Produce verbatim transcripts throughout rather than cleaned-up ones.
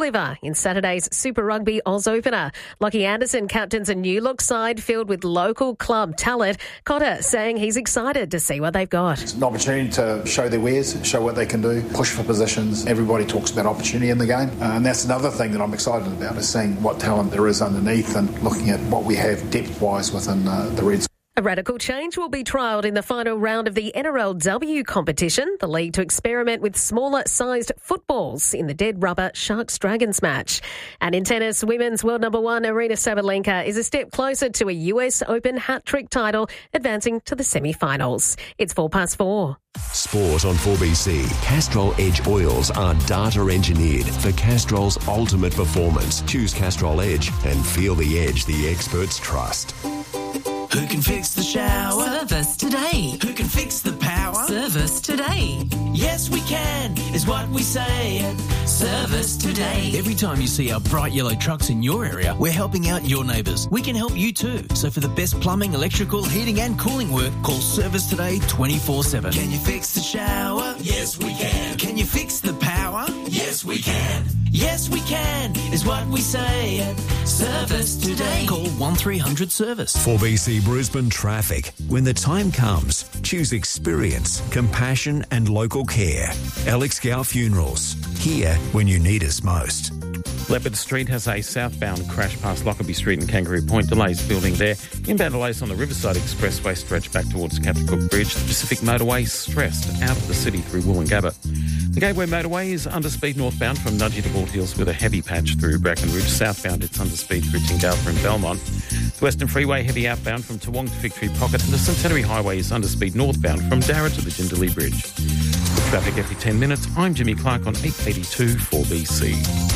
deliver in Saturday's Super Rugby Oz Opener. Lockie Anderson captains a new look side filled with local club talent. Cotter saying he's excited to see what they've got. It's an opportunity to show their wares, show what they can do, push for positions. Everybody talks about opportunity in the game, uh, and that's another thing that I'm excited about, is seeing what talent there is underneath and looking at what we have depth-wise within uh, the Reds. A radical change will be trialled in the final round of the N R L W competition, the league to experiment with smaller-sized footballs in the dead rubber Sharks-Dragons match. And in tennis, women's world number one Aryna Sabalenka is a step closer to a U S Open hat-trick title, advancing to the semi-finals. It's four past four. Sport on four B C. Castrol Edge oils are data engineered for Castrol's ultimate performance. Choose Castrol Edge and feel the edge the experts trust. Who can fix the shower? Service today. Who can fix the power? Service today. Yes, we can, is what we say at Service Today. Every time you see our bright yellow trucks in your area, we're helping out your neighbours. We can help you too. So for the best plumbing, electrical, heating and cooling work, call Service Today twenty-four seven. Can you fix the shower? Yes, we can. Can you fix the power? Yes, we can. Yes, we can, is what we say at Service Today. Call one three hundred service. four B C Brisbane Traffic. When the time comes, choose experience, compassion and local care. Alex Gow Funerals. Here when you need us most. Leopard Street has a southbound crash past Lockerbie Street and Kangaroo Point. Delays building there. Inbound delays on the Riverside Expressway stretch back towards Captain Cook Bridge. The Pacific Motorway stressed out of the city through Woolloongabba. The Gateway Motorway is under speed northbound from Nudgee to Bald Hills with a heavy patch through Bracken Ridge. Southbound it's under speed through Tingalpa and Belmont. The Western Freeway heavy outbound from Toowong to Victory Pocket, and the Centenary Highway is under speed northbound from Darra to the Jindalee Bridge. Traffic every ten minutes. I'm Jimmy Clark on eight eighty-two four B C.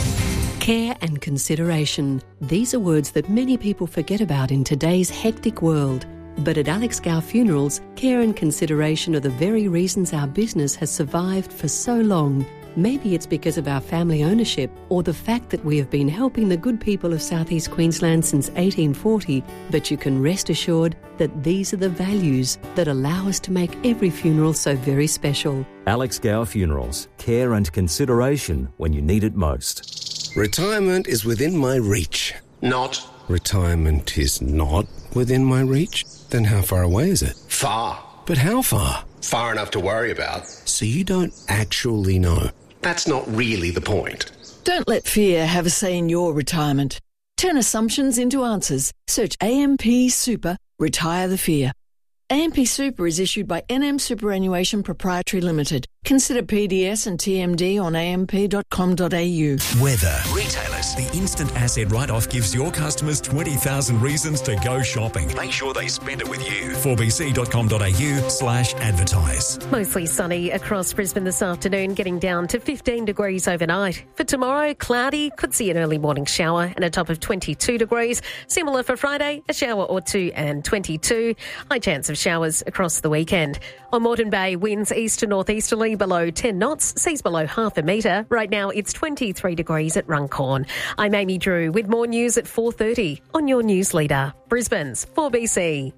Care and consideration. These are words that many people forget about in today's hectic world. But at Alex Gow Funerals, care and consideration are the very reasons our business has survived for so long. Maybe it's because of our family ownership or the fact that we have been helping the good people of South East Queensland since eighteen forty, but you can rest assured that these are the values that allow us to make every funeral so very special. Alex Gow Funerals. Care and consideration when you need it most. Retirement is within my reach. Not. Retirement is not within my reach? Then how far away is it? Far. But how far? Far enough to worry about. So you don't actually know. That's not really the point. Don't let fear have a say in your retirement. Turn assumptions into answers. Search A M P Super, Retire the Fear. A M P Super is issued by N M Superannuation Proprietary Limited. Consider P D S and T M D on a m p dot com dot a u. Weather. Retailers. The instant asset write-off gives your customers twenty thousand reasons to go shopping. Make sure they spend it with you. four b c dot com dot a u slash advertise. Mostly sunny across Brisbane this afternoon, getting down to fifteen degrees overnight. For tomorrow, cloudy, could see an early morning shower and a top of twenty-two degrees. Similar for Friday, a shower or two and twenty-two. High chance of showers across the weekend. On Moreton Bay, winds east to northeasterly below ten knots, seas below half a metre. Right now it's twenty-three degrees at Runcorn. I'm Amy Drew with more news at four thirty on your news leader, Brisbane's four B C.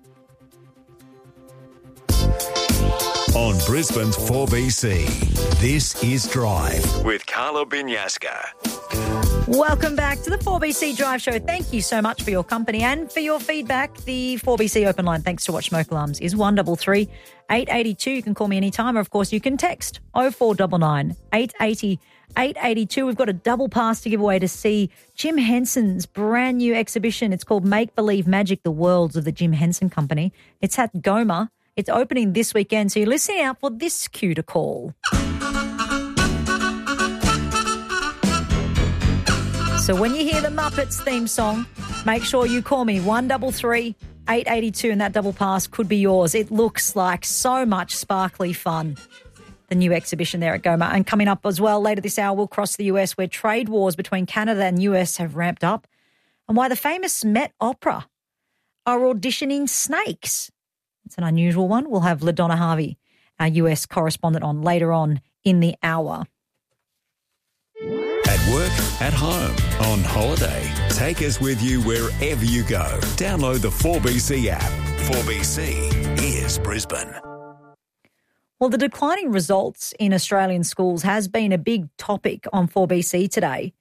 On Brisbane's four B C, this is Drive with Carla Binyaska. Welcome back to the four B C Drive Show. Thank you so much for your company and for your feedback. The four B C open line, thanks to Watch Smoke Alarms, is one three three, eight eight two. You can call me anytime, or of course you can text oh four nine nine, eight eight oh, eight eight two. We've got a double pass to give away to see Jim Henson's brand new exhibition. It's called Make Believe Magic, the Worlds of the Jim Henson Company. It's at Goma. It's opening this weekend, so you're listening out for this cue to call. So when you hear the Muppets theme song, make sure you call me one three three, eight eight two, and that double pass could be yours. It looks like so much sparkly fun. The new exhibition there at Goma. And coming up as well later this hour, we'll cross the U S, where trade wars between Canada and U S have ramped up, and why the famous Met Opera are auditioning snakes. It's an unusual one. We'll have LaDonna Harvey, our U S correspondent, on later on in the hour. At work, at home, on holiday. Take us with you wherever you go. Download the four B C app. four B C is Brisbane. Well, the declining results in Australian schools has been a big topic on four B C today.